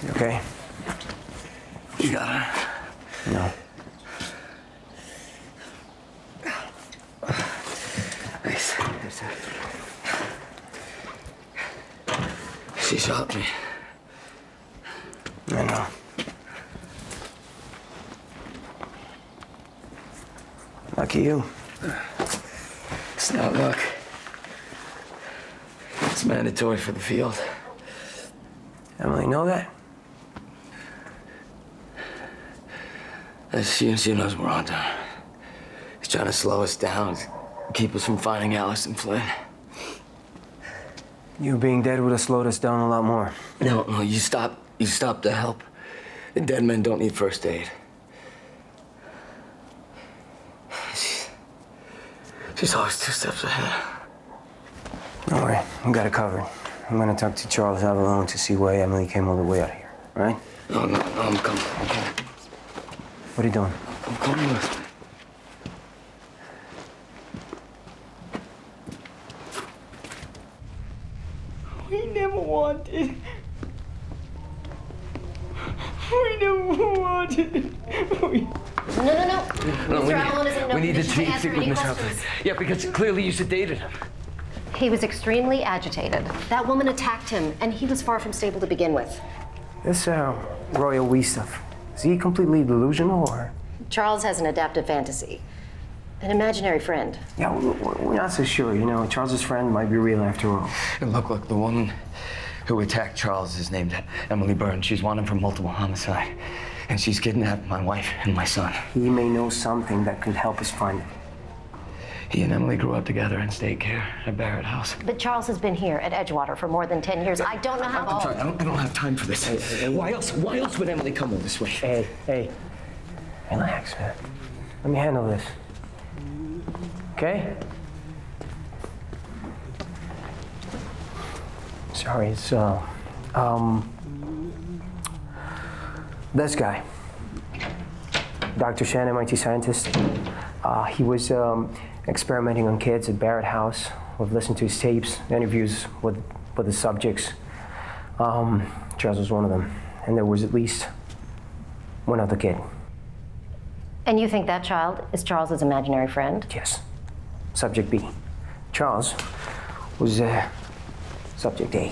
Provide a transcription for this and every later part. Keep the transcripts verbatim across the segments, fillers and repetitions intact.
You okay? You got her? No. Nice. She shot me. I know. Lucky you. It's not luck. It's mandatory for the field. Emily know that? She, she knows we're on to her. He's trying to slow us down, keep us from finding Allison Flynn. You being dead would have slowed us down a lot more. No, no, you stop. You stop to help. The dead men don't need first aid. She's, she's always two steps ahead. Don't worry, we got it covered. I'm gonna talk to Charles Avallone to see why Emily came all the way out of here, all right? No, no, no, I'm coming. I'm coming. What are you doing? I'm coming with me. We never wanted. We never wanted. We... No, no, no. No, Mister we Avallone need, is in no we need to position speak, answer speak with any Miss questions. Huffman. Yeah, because clearly you sedated him. He was extremely agitated. That woman attacked him, and he was far from stable to begin with. This, uh, Royal We stuff, is he completely delusional, or? Charles has an adaptive fantasy. An imaginary friend. Yeah, we're not so sure, you know. Charles's friend might be real after all. And look, look, the woman who attacked Charles is named Emily Byrne. She's wanted for multiple homicide. And she's kidnapped my wife and my son. He may know something that could help us find him. He and Emily grew up together in state care at Barrett House. But Charles has been here at Edgewater for more than ten years. I don't know how. I'm sorry, I don't, I don't have time for this. Hey, hey, hey. Why else? Why else would Emily come all this way? Hey, hey. Relax, man. Let me handle this. Okay? Sorry, it's, uh, um, this guy, Doctor Shan, M I T scientist, uh, he was um, experimenting on kids at Barrett House. We've listened to his tapes, interviews with, with the subjects. Um, Charles was one of them, and there was at least one other kid. And you think that child is Charles's imaginary friend? Yes. Subject B. Charles was uh, subject A.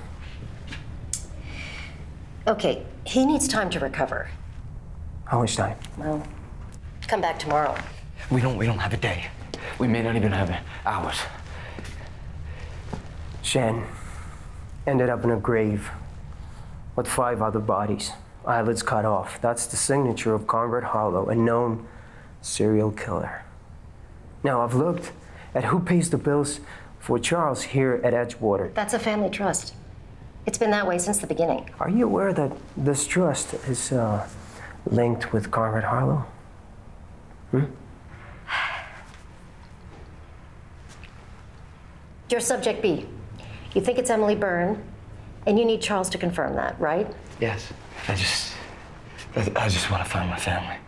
Okay, he needs time to recover. How much time? Well, come back tomorrow. We don't. We don't have a day. We may not even have hours. Shan ended up in a grave with five other bodies, eyelids cut off. That's the signature of Conrad Harlow, a known serial killer. Now, I've looked at who pays the bills for Charles here at Edgewater. That's a family trust. It's been that way since the beginning. Are you aware that this trust is uh, linked with Conrad Harlow? Hmm? You're subject B. You think it's Emily Byrne, and you need Charles to confirm that, right? Yes. I just. I, I just want to find my family.